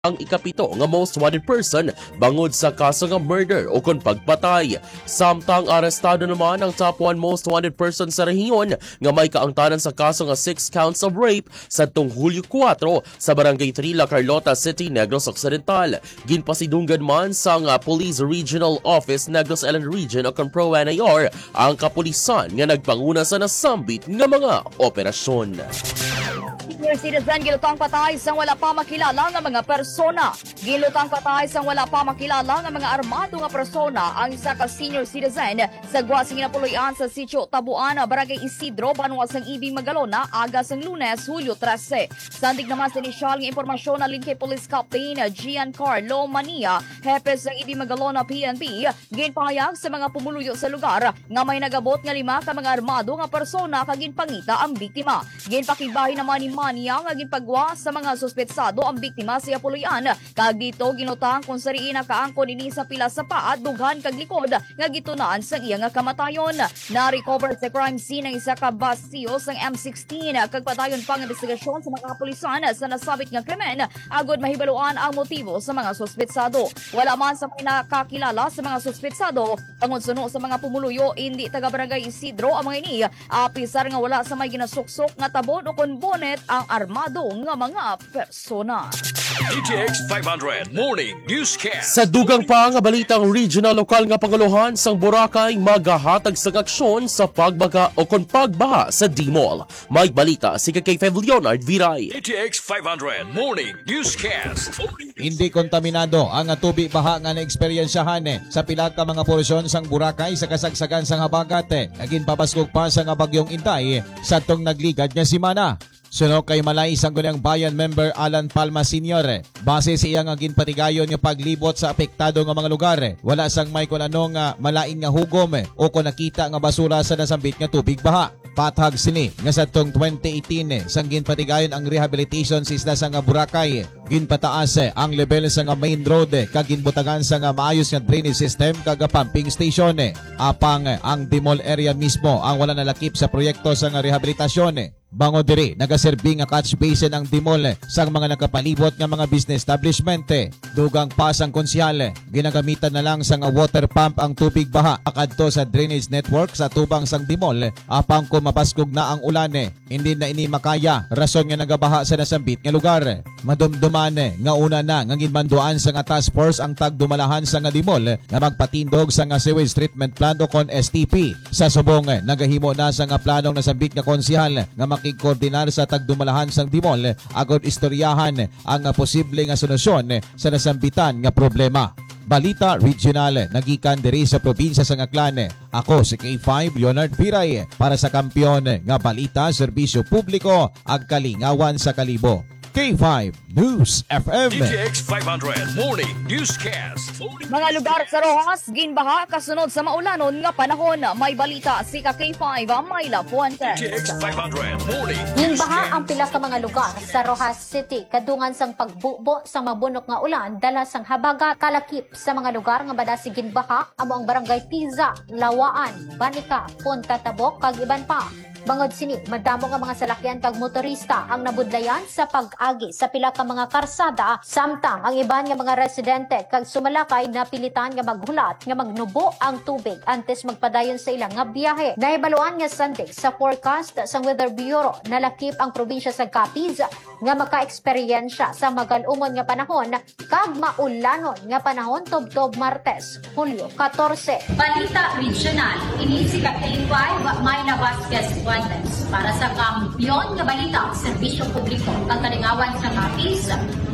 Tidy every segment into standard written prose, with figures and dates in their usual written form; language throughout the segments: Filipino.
ang ikapito nga most wanted person bangod sa kaso nga murder o kon pagpatay. Samtang arestado naman ang top 1 most wanted person sa rehiyon nga may kaangtanan sa kaso nga 6 counts of rape sa Hulyo 4 sa Barangay 3 La Carlota City, Negros Occidental. Ginpasidunggan man sa Police Regional Office Negros Island Region o kon PRO-NAR ang kapulisan nga nagpanguna sa nasambit nga mga operasyon. Senior citizen gilutang patay sang wala pa makilala nga mga persona. Gilutang patay sang wala pa makilala nga mga armado nga persona ang isa ka senior citizen sa Guasing Napuluyan sa Sitio Tabuan, Barangay Isidro, Banwa sang Ibing Magalona, aga sang Lunes, Hulyo 13. Sandig naman sa inisyal nga impormasyon na link kay Police Captain Giancarlo Mania, hepe sang Ibing Magalona PNP, ginpahayag sa mga pumuluyo sa lugar nga may nagabot nga 5 ka mga armado nga persona kaginpangita ang biktima. Ginpakibahin naman ni Mania nga ginpagwa sa mga suspetsado ang biktima sa Apuluyan. Kag dito ginutang kung sariin na kaangkon ini sa pila sa paa, dughan kag likod nga gitunaan sa iya nga kamatayon. Na-recover sa crime scene ang isa ka basiyo sang M16 kag padayon pang investigasyon sa mga kapulisan sa nasabit nga krimen agod mahibaluan ang motibo sa mga suspetsado. Wala man sa may nakakilala sa mga suspetsado tungod suno sa mga pumuluyo hindi taga Barangay Isidro ang mga ini. Apisar nga wala sa may ginasuksok nga tabon o kon bonet ang armado nga mga persona. DTX 500 Morning Newscast. Sa dugang pa nga balitang regional lokal nga panguluhan sang Boracay magahatag sa aksyon sa pagbaga o kon pagbaha sa D-Mall. May balita si Kay Leonard Viray. DTX 500 Morning Newscast. Hindi kontaminado ang tubig baha nga na-eksperyensyahan sa pila ka mga porsyon sang Boracay sa kasagsagan sang habagat. Agin papaskog pa sa nga bagyong Intay sa tong nagligad nga simana. Suno kay Malay sang Guniang Bayan member Alan Palma Sr. Base sa iyang ginpatigayon nga paglibot sa apektado nga mga lugar, wala sang may kun anong malain nga hugom o kung nakita nga basura sa nasambit nga tubig baha. Pathag sini nga sa tong 2018 sang ginpatigayon ang rehabilitation sa isla sang Boracay. Ginpataas ang level sa nga main road kag ginbutagan sa nga maayos nga drainage system kag pumping station. Apang ang D-Mall area mismo ang wala nalakip sa proyekto sa nga rehabilitasyon. Bango diri nagaserbi nga catch basin ang D-Mall sa mga nakapalibot nga mga business establishment. Dugang pas ang konsyal ginagamitan na lang sa nga water pump ang tubig baha akadto sa drainage network sa tubang sang D-Mall. Apang kung mapaskog na ang ulan hindi na ini makaya rason nga nagabaha sa nasambit nga lugar. Madumduman nga una na nga ginmanduan sa nga task force ang tagdumalahan sa nga D-Mall nga magpatindog sa nga sewage treatment plant o kon STP. Sa subong nagahimo na sa nga planong nasambit nga konsyal nga makikoordinar sa tagdumalahan sang D-Mall agod istoryahan ang posible nga solusyon sa nasambitan nga problema. Balita Regional nagikan diri sa probinsya sa Aklan. Ako si K5 Leonard Viray para sa kampiyon nga balita serbisyo publiko ag kalingawan sa kalibo. K5 News FM. DTX 500 Morning Newscast. Mga lugar sa Rojas ginbaha kasunod sa maulanon nga panahon. May balita si K5 Mayla Fuentes. DTX 500 Morning Ginbaha ang Newscast. pila ka mga lugar sa Rojas City kadungan sang pagbubo sa mabunok nga ulan dala sang habagat kalakip sa mga lugar nga badasi ginbaha amo ang Barangay Piza, Lawaan, Banica, Punta Tabok kag iban pa. Bangod sini, madamo nga mga salakyan kag motorista ang nabudlayan sa pag-agi sa pila ka mga karsada samtang ang iban nga mga residente kag sumalakay napilitan nga maghulat nga magnubo ang tubig antes magpadayon sa ilang nga biyahe. Nahibaluan nga Sunday sa forecast sa Weather Bureau nalakip ang probinsya sa Capiz nga maka-eksperyensya sa magalumon nga panahon kag maulanon nga panahon tubtob Martes, Hulyo 14. Balita Regional, ini si Captain 5 Mayna Vasquez Fuentes para sa kampiyon nga balita serbisyo publiko ang kalingawan sa Capiz.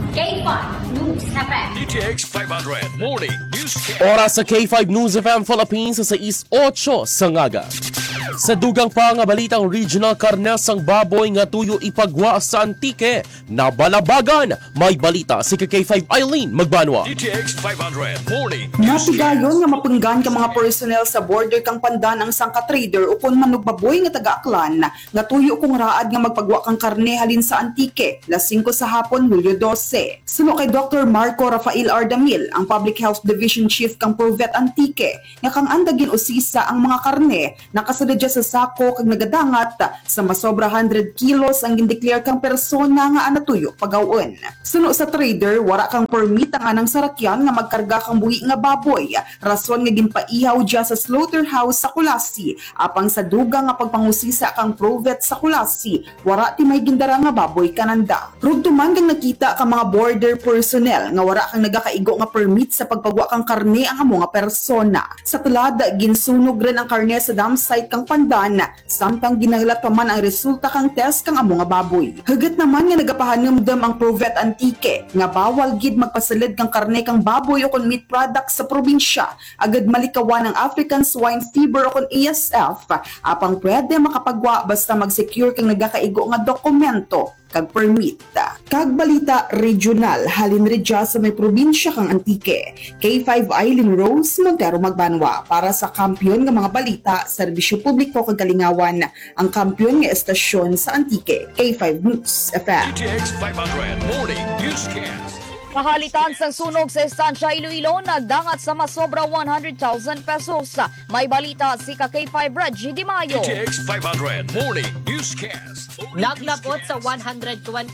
K5 News FM. DTX 500 Morning Newscast. Oras sa K5 News FM Philippines sa 6:08 sa ngaga. Sa dugang pa nga balitang regional karne sang baboy nga tuyo ipagwa sa Antique na balabagan. May balita si K5 Eileen Magbanwa. DTX 500 Morning Napigayon nga mapunggan ka mga personnel sa border kang pandan ang sangka trader ukon manugbaboy nga taga-Aklan nga tuyo kung raad nga magpagwa kang karne halin sa Antique las 5 sa hapon Hulyo 12. Suno kay Dr. Marco Rafael Ardamil, ang Public Health Division Chief kang Provet Antique nga kang andagin usisa ang mga karne nakasadya dya sa sako kag nagadangat sa masobra 100 kilos ang gindeclare kang persona nga anatuyo pagawon. Suno sa trader, wala kang permit ang anang sarakyan nga magkarga kang buhi nga baboy. Rason nga ginpaihaw dya sa slaughterhouse sa Kulasi. Apang sa duga nga pagpangusisa kang provet sa Kulasi, wala ti may gindara nga baboy kananda. Rugtuman kang nakita ka mga border personnel nga wala kang nagakaigo nga permit sa pagpagwa kang karne ang amo nga persona. Sa tulad, ginsunog rin ang karne sa dam site kang Pandan, samtang ginaglat pa man ang resulta kang test kang amo nga baboy. Hagat naman nga nagapahanumdam ang Provet Antique nga bawal gid magpasalid kang karne kang baboy o kon meat products sa probinsya, agad malikawan ang African Swine Fever o kon ASF, apang pwede makapagwa basta mag-secure kang nagakaigo nga dokumento kag permit. Kag balita regional, halin ridya sa may probinsya kang Antique. K5 Eileen Rose Montero Magbanwa para sa kampiyon nga mga balita, serbisyo publiko kag kalingawan, ang kampiyon nga estasyon sa Antique. K5 News FM. DTX 500 Morning Newscast. Kahalitan sang sunog sa Estancia Iloilo nagdangat sa masobra 100,000 pesos. May balita si K5 Reggie Di Mayo. DTX 500 Morning Newscast. Naglabot sa 126,000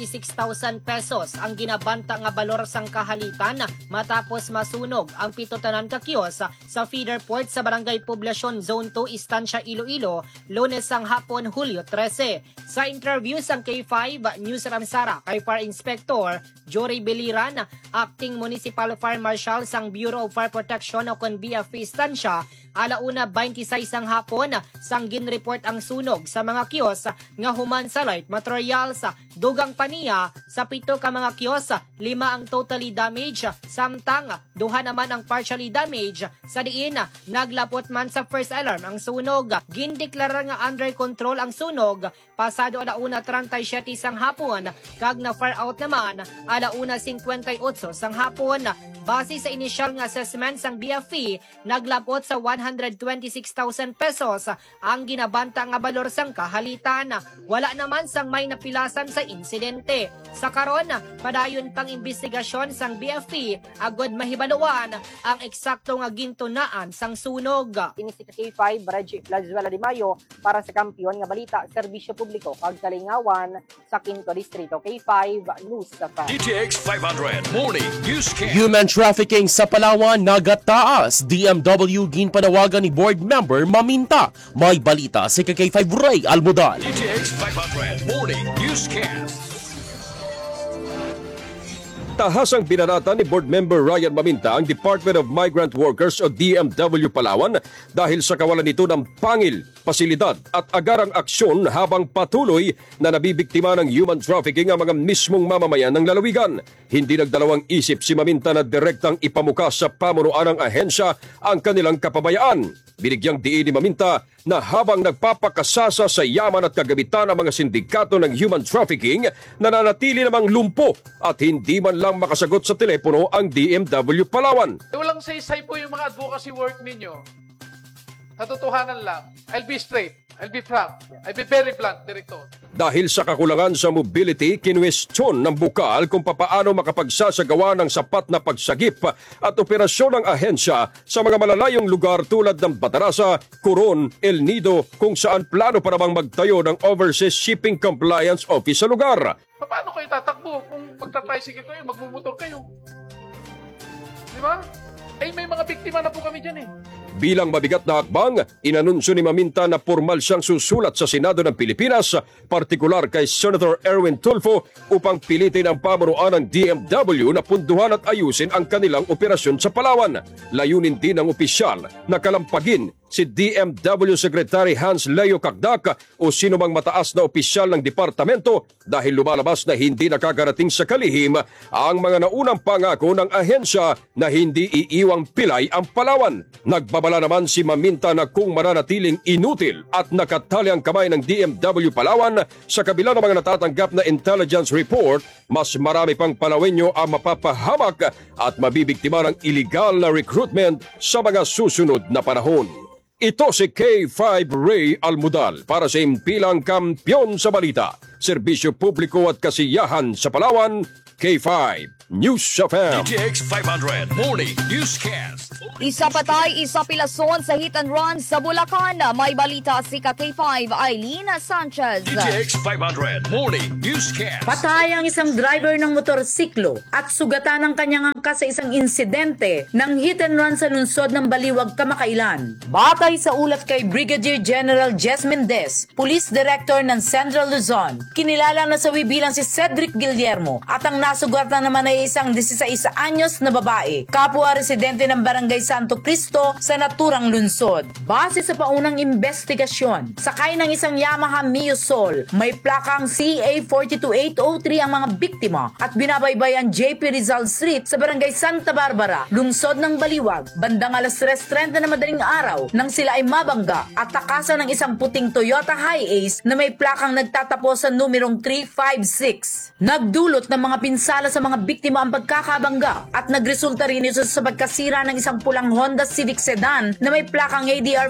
pesos ang ginabanta nga balor sang kahalitan matapos masunog ang pitotanan ka kiosk sa feeder port sa Barangay Poblacion Zone 2, Estancia Iloilo, Lunes sang hapon, Hulyo 13. Sa interview sang K5 News Ramsara kay Fire Inspector Jory Beliran, Acting Municipal Fire Marshal sang Bureau of Fire Protection o kon BFP Estancia, alauna 26 ang hapon sang ginreport ang sunog sa mga kiosk nga human sa light materials. Dugang paniya sa 7 ka mga kiosk, 5 ang totally damaged, samtang 2 naman ang partially damaged. Sa diin, naglapot man sa first alarm ang sunog. Gindeklara nga under control ang sunog pasado alauna 37 sang hapon, kag na fire out naman alauna 58 sang hapon. Base sa initial nga assessment sang BFP, naglapot sa 126,000 pesos ang ginabanta nga balor sang kahalitan. Wala naman sang may napilasan sa insidente. Sa karon, padayon pang investigasyon sang BFP agod mahibaluan ang eksakto nga gintunaan sang sunog. Ini si K5 Reggie Lazuela Di Mayo para sa kampiyon nga balita, serbisyo publiko kag kalingawan sa 5 distrito. K5 News sa DTX 500 Morning Newscast. Human trafficking sa Palawan nagataas. DMW ginpanawagan ni board member Maminta. May balita si K5 Ray Almodal. DTX 500 Morning Newscast. Tahasang binanata ni Board Member Ryan Maminta ang Department of Migrant Workers o DMW Palawan dahil sa kawalan nito ng pangil, pasilidad at agarang aksyon habang patuloy na nabibiktima ng human trafficking ang mga mismong mamamayan ng lalawigan. Hindi nagdalawang isip si Maminta na direktang ipamukas sa pamunuan ng ahensya ang kanilang kapabayaan. Binigyang diin ni Maminta na habang nagpapakasasa sa yaman at kagamitan ng mga sindikato ng human trafficking, nananatili namang lumpo at hindi man lang makasagot sa telepono ang DMW Palawan. Walang say-say po yung mga advocacy work ninyo. Katotohanan lang. I'll be straight. I'll be frank. I'll be very blunt, Director. Dahil sa kakulangan sa mobility, kinwestiyon ng bukal kung papaano makapagsasagawa ng sapat na pagsagip at operasyon ng ahensya sa mga malalayong lugar tulad ng Batarasa, Coron, El Nido, kung saan plano pa namang magtayo ng Overseas Shipping Compliance Office sa lugar. Paano kayo tatakbo kung magta-tricycle kayo, magmumotor kayo? Di ba? Eh, may mga biktima na po kami dyan eh. Bilang mabigat na hakbang, inanunsyo ni Maminta na formal siyang susulat sa Senado ng Pilipinas, partikular kay Senator Erwin Tulfo, upang pilitin ang pamunuan ng DMW na punduhan at ayusin ang kanilang operasyon sa Palawan. Layunin din ng opisyal na kalampagin si DMW Secretary Hans Leo Cagdac o sino mang mataas na opisyal ng departamento dahil lumalabas na hindi nakakarating sa kalihim ang mga naunang pangako ng ahensya na hindi iiwang pilay ang Palawan. Nagbabala naman si Maminta na kung mananatiling inutil at nakatali ang kamay ng DMW Palawan sa kabila ng mga natatanggap na intelligence report, mas marami pang Palawenyo ang mapapahamak at mabibiktima ng illegal na recruitment sa mga susunod na panahon. Ito si K5 Ray Almodal para sa impilang kampiyon sa balita, serbisyo publiko at kasiyahan sa Palawan, K5 News FM. DTX 500 Morning Newscast. Isa patay, isa pilason sa hit and run sa Bulacan. May balita si K5 Eileen Sanchez. DTX 500 Morning Newscast. Patay ang isang driver ng motorsiklo at sugatan ang kanyang angkas sa isang insidente ng hit and run sa lungsod ng Baliwag kamakailan. Batay sa ulat kay Brigadier General Jess Mendez, Police Director ng Central Luzon, kinilala na sawi bilang si Cedric Guillermo at ang nasugatan naman ay isang 16 anyos na babae, kapwa residente ng Barangay Santo Cristo sa naturang lungsod. Base sa paunang investigasyon, sakay ng isang Yamaha Mio Sol, may plakang CA42803 ang mga biktima at binabaybay ang JP Rizal Street sa Barangay Santa Barbara, lungsod ng Baliwag. Bandang alas 3:30 na madaling araw nang sila ay mabangga at takasan ng isang puting Toyota Hi-Ace na may plakang nagtatapos sa numerong 356. Nagdulot ng mga pinsala sa mga biktima ang pagkakabangga at nagresulta rin ito sa pagkasira ng isang pulang Honda Civic Sedan na may plakang ADR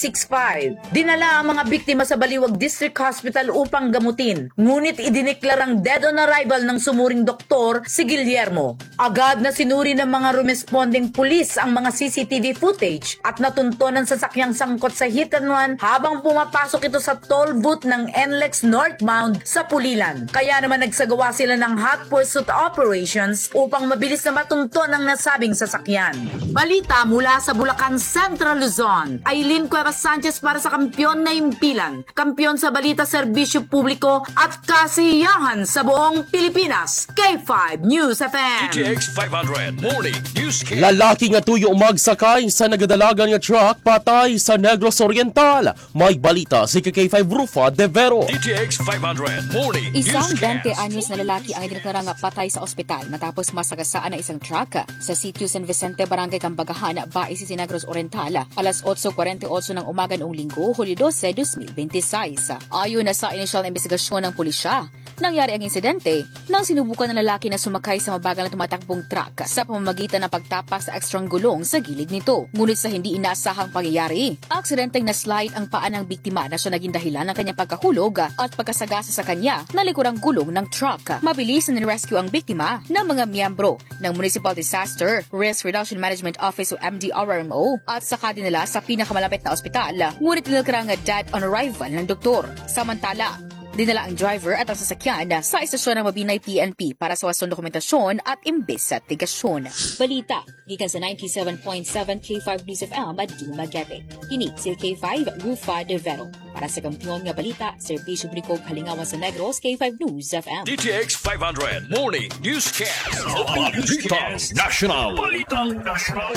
565. Dinala ang mga biktima sa Baliwag District Hospital upang gamutin, ngunit idineklarang dead on arrival ng sumuring doktor si Guillermo. Agad na sinuri ng mga responding pulis ang mga CCTV footage at natuntonan sa sakyang sangkot sa hit and run habang pumapasok ito sa toll booth ng NLEX Northbound sa Pulilan. Kaya naman nagsagawa sila ng hot pursuit operations upang mabilis na matunton ang nasabing sasakyan. Balita mula sa Bulacan Central Luzon. Eileen Cuevas Sanchez para sa Kampiyon na Impilan, kampiyon sa balita, serbisyo publiko at kasiyahan sa buong Pilipinas. K5 News FM. DTX 500 Morning Newscast. Lalaki nga tuyo magsakay sa nagadalagan nga truck patay sa Negros Oriental. May balita si K5 Rufa de Vero. DTX 500 Morning Isang Newscast. 20 anyos na lalaki ang idineklarang patay sa ospital matapos masagasaan ng isang truck sa sitio San Vicente, Barangay Cambagahan, Baisi, Negros Oriental, alas 8:48 ng umaga noong Linggo, Hulyo 12, 2026. Ayon na sa inisyal na investigasyon ng pulisya, nangyari ang insidente nang sinubukan ng lalaki na sumakay sa mabagal na tumatakbong truck sa pamamagitan ng pagtapak sa ekstrang gulong sa gilid nito. Ngunit sa hindi inaasahang pangyayari, aksidenteng na-slide ang paa ng biktima na siya naging dahilan ng kanyang pagkahulog at pagkasagasa sa kanya na likurang gulong ng truck. Mabilis na nirescue ang biktima ng mga miyembro ng Municipal Disaster Risk Reduction Management Office o MDRRMO at saka dinala sa pinakamalapit na ospital. Ngunit nilkarang dead on arrival ng doktor. Samantala, dinala ang driver at ang sasakyan sa istasyon ng Mabinay PNP para sa wasong dokumentasyon at imbestigasyon. Balita, gikan sa 97.7 K5 News FM at Dumaguete. Kini si K5 Rufa de Vero. Para sa kampiyon nga balita, serbisyo publiko kalingawan sa Negros, K5 News FM. DTX 500 Morning Newscast. Balitang National. Balitang National.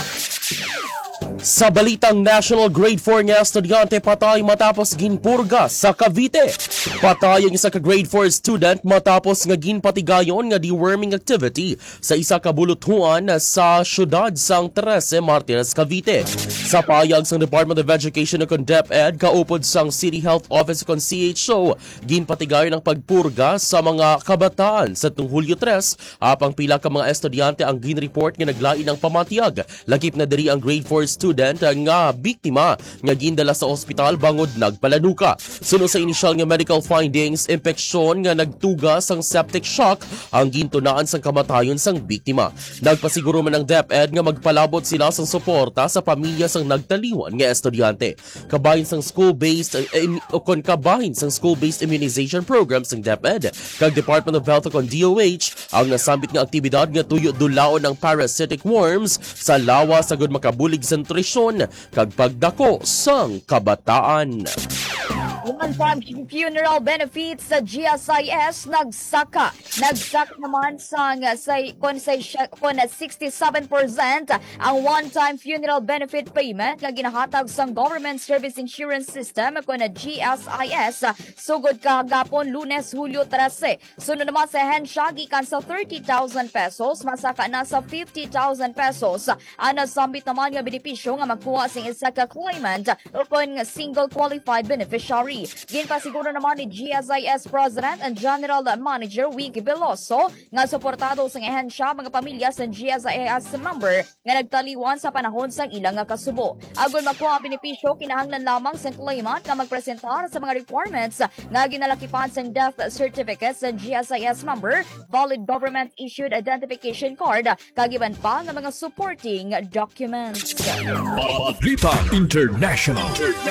Sa balitang national, grade 4 nga estudyante patay matapos ginpurga sa Cavite. Patay ang isa ka grade 4 student matapos nga ginpatigayon nga deworming activity sa isa ka buluthuan sa syudad sang 13 Martires, Cavite. Sa payag sang Department of Education ug DepEd kaupod sang City Health Office ug CHO, ginpatigayon ang pagpurga sa mga kabataan sa Hulyo 3 apang pila ka mga estudyante ang ginreport nga naglain ng pamatiyag. Lakip na diri ang grade 4 student nga biktima nga gindala sa ospital bangod nagpalanuka. Sunod sa inisyal nga medical findings, impeksyon nga nagtugas ang septic shock ang gintunaan sang kamatayon sang biktima. Nagpasiguro man ang DepEd nga magpalabot sila sang suporta sa pamilya sang nagtaliwan nga estudyante. Kabahin sang school-based immunization programs sang DepEd kag Department of Health ug DOH ang nasambit nga aktibidad nga tuyo dulaon ng parasitic worms sa lawas sagud makabulig sa nutrisyon kag pagdako sang kabataan. One-time funeral benefits sa GSIS nagsaka naman sang kon 67% ang one-time funeral benefit payment nga ginahatag sang Government Service Insurance System kon GSIS sugod kahagapon Lunes, Hulyo 13. Sunod naman sa hensya gikan sa 30,000 pesos masaka na sa 50,000 pesos. Ang nasambit naman nga benepisyo nga magkuha sing isa ka claimant o kon single qualified beneficiary January. Ginpasiguro naman ni GSIS President and General Manager Wiki Veloso nga suportado sa ehensya mga pamilya sa GSIS member nga nagtaliwan sa panahon sa ilang nga kasubo. Agon makuha ang benepisyo, kinahanglan lamang sa claimant na magpresentar sa mga requirements nga ginalakipan sa death certificate sa GSIS member, valid government-issued identification card, kagiban pa ng mga supporting documents. Balita International.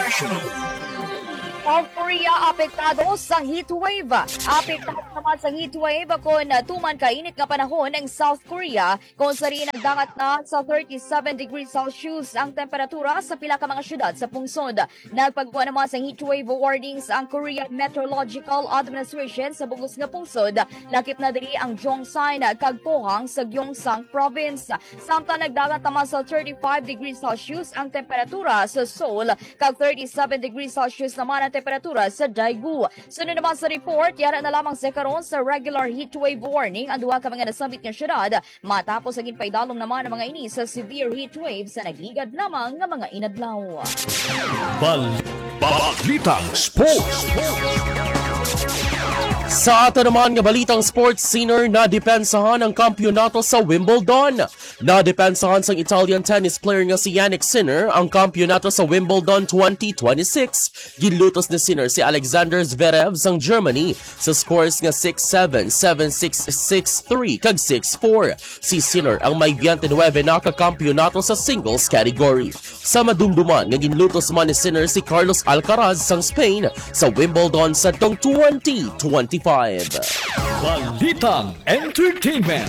South Korea apektado sa heatwave. Apektado naman sa heatwave kung tuman kainit nga panahon ng South Korea kung sari nagdangat na sa 37 degrees Celsius ang temperatura sa pila ka mga syudad sa pungsod. Nagpagbuo naman sa heatwave warnings ang Korea Meteorological Administration sa bugos nga pungsod. Lakip na diri ang Gyeongsang kag Pohang sa Gyeongsang Province. Samtang nagdangat naman sa 35 degrees Celsius ang temperatura sa Seoul kag 37 degrees Celsius naman ang temperatura sa Daegu. Sunod naman sa report, yara na lamang sa karon sa regular heatwave warning ang duha ka mga nasambit nga syudad matapos ang ginpaidalom naman ang mga ini sa severe heatwave sa nagligad lamang nga mga inadlaw. Balitang Sports. Sa ato naman nga balitang sports, Sinner na depensahan ang kampyonato sa Wimbledon. Nadepensahan sang Italian tennis player nga si Jannik Sinner ang kampyonato sa Wimbledon 2026. Ginlutos ni Sinner si Alexander Zverev sang Germany sa scores nga 6-7, 7-6, 6-3 kag 6-4. Si Sinner ang may 29 na kakampyonato sa singles category. Sa madumduman nga ginlutos man ni Sinner si Carlos Alcaraz sang Spain sa Wimbledon sa 2025. Balitang Entertainment.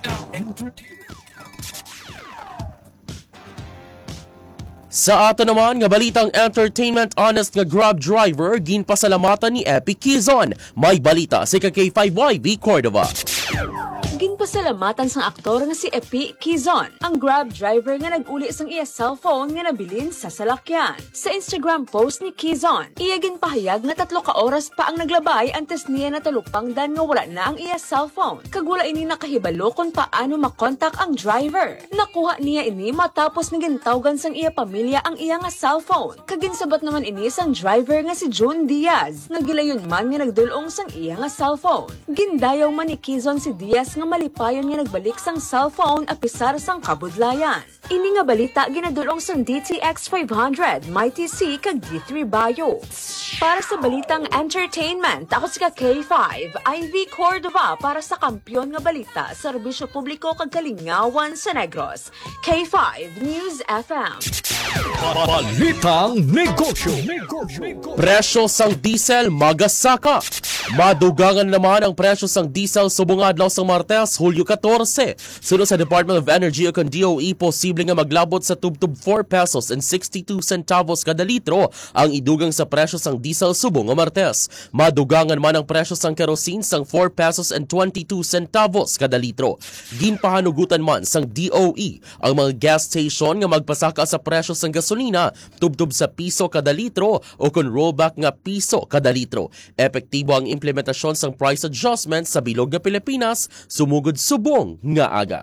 Sa ato naman nga balitang entertainment, honest nga Grab driver ginpasalamatan ni Epi Quizon. May balita si K5YV Cordova. Ginpasalamatan sang aktor nga si Epi Quizon, ang Grab driver nga nag-uli sang iya cellphone nga nabilin sa salakyan. Sa Instagram post ni Quizon, iya ginpahayag na 3 ka oras pa ang naglabay antes niya natulupangdan nga wala na ang iya cellphone. Kag wala ini nakahibalo kung paano makontak ang driver. Nakuha niya ini matapos nga gintawgan sang iya pamilya ang iya nga cellphone. Kag ginsabat naman ini sang driver nga si June Diaz, nga gilayon man nga nagdulong sang iya nga cellphone. Gindayaw man ni Quizon si Diaz nga malipayon nga nagbalik sang cellphone apisar sang kabudlayan. Ini nga balita ginadulong sang DTX 500, Mighty C kag D3 Bio. Para sa balitang entertainment, ako si K5, IV Cordova para sa kampyon nga balita, serbisyo publiko kag kalingawan sa Negros. K5 News FM. Balitang Negosyo. Presyo sang diesel magasaka. Madugangan naman ang presyo sang diesel subong adlaw sang Martes, Hulyo 14. Sunod sa Department of Energy o DOE, posible nga maglabot sa tubtub 4 pesos and 62 centavos kada litro ang idugang sa presyo sang diesel subong nga Martes. Madugangan man ang presyo sang kerosene sang 4 pesos and 22 centavos kada litro. Ginpahanugutan man sang DOE ang mga gas station nga magpasaka sa presyo sang gasolina tubtub sa piso kada litro o kung rollback nga piso kada litro. Epektibo ang implementasyon sang price adjustment sa bilog nga Pilipinas sumugod subong nga aga.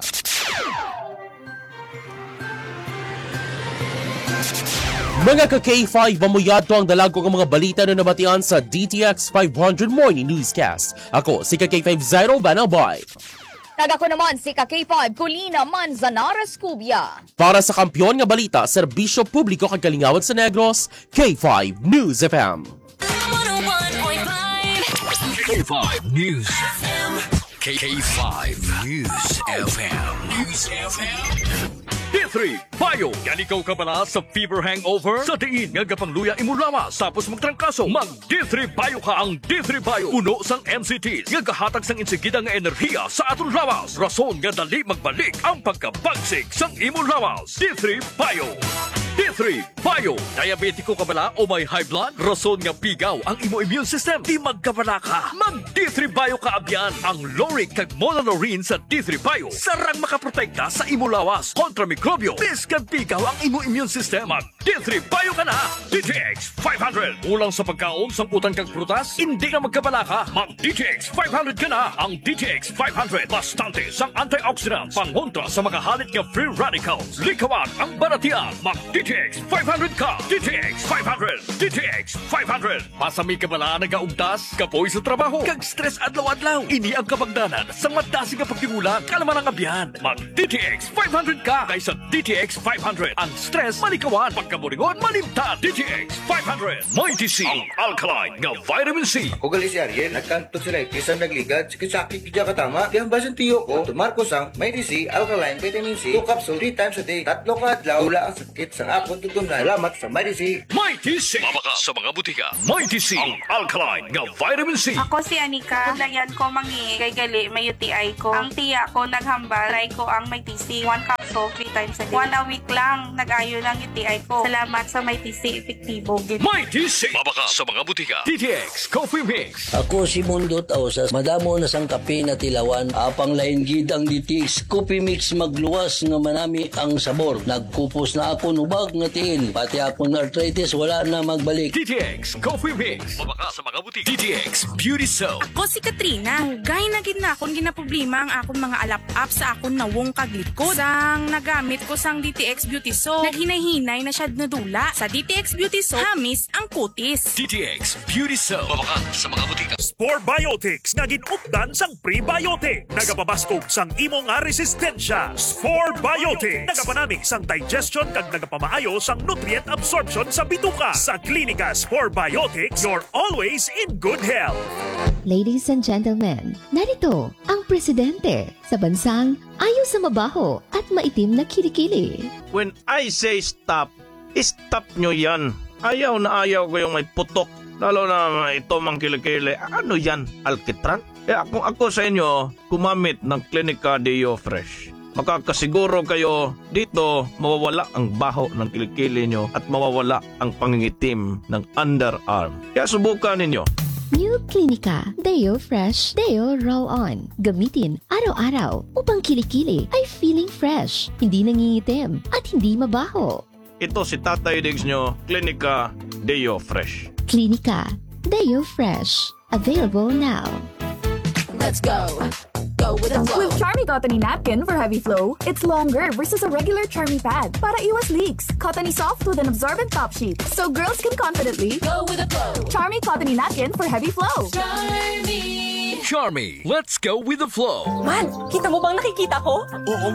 Mga ka-K5, mamuyad to ang dalago ng mga balita na nabatian sa DTX 500 Morning Newscast. Ako, si K5 Zairo Banabay. Nagako naman si K5 Colina Manzanares Cubia. Para sa kampyon nga balita, serbisyo publiko kag kalingawan sa Negros, K5 News FM. K5 News FM. K5 News FM. News FM. D3 Bio. Yan ikaw ka pala sa fever hangover? Sa diin nga gapangluya imo lawas tapos magtrangkaso. Mag D3 Bio ka ang D3 Bio. Puno sang MCTs nga gahatag sang insigida nga enerhiya sa aton lawas. Rason nga dali magbalik ang pagkabagsik sang imo lawas. D3 Bio. D3 Bio. Diabetiko ka bala o may high blood? Rason nga pigaw ang imo immune system. Di magkabala ka. Mag D3 Bio ka abyan. Ang Loric kag Monolaurin sa D3 Bio. Sarang makaprotekta sa imo lawas kontra mikrobyo. Bis kag pigaw ang imo immune system. Mag D3 payo ka na. DTX 500. Kulang sa pagkaon, samputan kang prutas, hindi na magkabala ka. Mag DTX 500 ka na. Ang DTX 500 bastante sang antioxidants, pangontra sa mga halit nga free radicals. Likawan ang baratian. Mag DTX 500 ka. DTX 500. DTX 500. Pasami ka bala nagaugtas, kapoy sa trabaho, kag stress adlaw-adlaw. Ini ang kabagdanan sa madasi nga pagtingulan, kalaman ang abyan. Mag DTX 500 ka kaysa DTX 500. Ang stress malikawan, pagkaburingon malimtan. DTX 500. May TC ang alkaline nga vitamin C. Ako gali si Ariel, nagkanto si Laitis ang nagligad, sakit kidya katama. Di ang basin tiyo ko, tumarkos ang may TC, alkaline, vitamin C, 2 capsule 3 times a day, 3 ka adlaw, wala ang sakit sa akong tutunan. Salamat sa may TC. May TC. Mabaka sa mga butika. May TC ang alkaline nga vitamin C. Ako si Anika, lagyan ko mangi, kay gali, may UTI ko. Ang tiya ko naghambal, try ko ang may TC, 1 capsule 3 times a day. 1 a week lang, nag-ayo ng UTI ko. Salamat sa may TC, epektibo. May TC. Mabaka sa mga butika. DTX Coffee Mix. Ako si Mundo Tausas, madamo na sang kape na tilawan, apang lain gid ang DTX Coffee Mix magluwas nga manami ang sabor. Nagkupos na ako nubag nga tiil, pati akong arthritis wala na magbalik. DTX Coffee Mix. Mabaka sa mga butika. DTX Beauty Soap. Ako si Katrina. Gay na gid na akong ginaproblema ang akong mga alap-up sa akong nawong kaglikod. Sang nagamit ko sang DTX Beauty Soap, naghinay-hinay na siya nadula. Sa DTX Beauty Soap, hamis ang kutis. DTX Beauty Soap. Mabaka sa mga butika. Spore Biotics nga ginupdan sang prebiotic. Nagapabaskog sang imo nga resistensya. Spore Biotics. Nagapanami sang digestion kag nagapamaayo sang nutrient absorption sa bituka. Sa Klinika Spore Biotics, you're always in good health. Ladies and gentlemen, narito ang presidente sa bansang ayaw sa mabaho at maitim na kilikili. When I say stop, stop nyo yan. Ayaw na ayaw ko yung may putok. Lalo na ito mang kilikili. Ano yan? Alkitran? Kung ako sa inyo, kumamit ng Klinika Deo Fresh. Makakasiguro kayo dito mawawala ang baho ng kilikili nyo at mawawala ang pangingitim ng underarm. Kaya subukan ninyo. New Klinika Deo Fresh Deo Roll-On. Gamitin araw-araw upang kilikili ay feeling fresh, hindi nangingitim at hindi mabaho. Ito si Tatay Diggs nyo, Klinika Deo Fresh. Klinika Deo Fresh. Available now. Let's go. Go with the flow. With Charmy Cottony Napkin for heavy flow, it's longer versus a regular Charmy pad. Para iwas leaks. Cottony soft with an absorbent top sheet. So girls can confidently go with the flow. Charmy Cottony Napkin for heavy flow. Charmy, let's go with the flow. Man, kita mo bang nakikita ko? Oo